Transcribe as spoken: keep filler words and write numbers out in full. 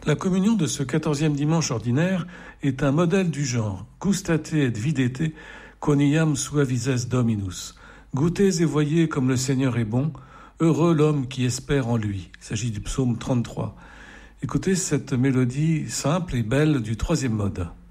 La communion de ce quatorzième dimanche ordinaire est un modèle du genre. Gustate et videte quoniam suavises Dominus. Goûtez et voyez comme le Seigneur est bon. Heureux l'homme qui espère en lui. Il s'agit du psaume trente-trois. Écoutez cette mélodie simple et belle du troisième mode.